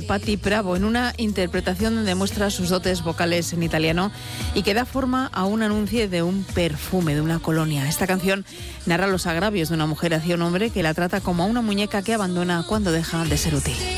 Patti Bravo en una interpretación donde muestra sus dotes vocales en italiano y que da forma a un anuncio de un perfume, de una colonia. Esta canción narra los agravios de una mujer hacia un hombre que la trata como a una muñeca que abandona cuando deja de ser útil.